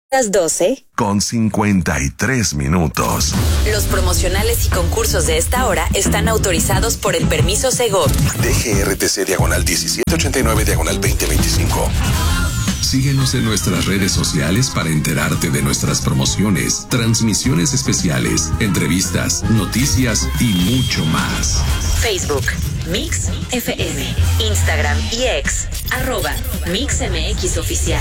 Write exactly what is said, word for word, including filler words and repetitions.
Las doce con cincuenta y tres minutos. Los promocionales y concursos de esta hora están autorizados por el permiso Segov. D G R T C diagonal diecisiete ochenta y nueve diagonal veinte veinticinco. Síguenos en nuestras redes sociales para enterarte de nuestras promociones, transmisiones especiales, entrevistas, noticias y mucho más. Facebook, Mix F M, Instagram y X, arroba Mix M X Oficial.